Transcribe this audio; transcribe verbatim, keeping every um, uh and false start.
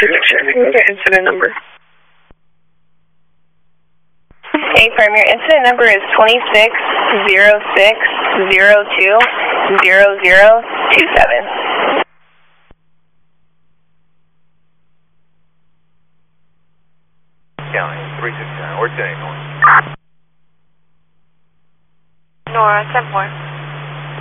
Incident number. Hey, firm, your incident number is twenty-six zero six zero two zero zero two seven. County, three six nine, where's Danny going? Nora, ten four.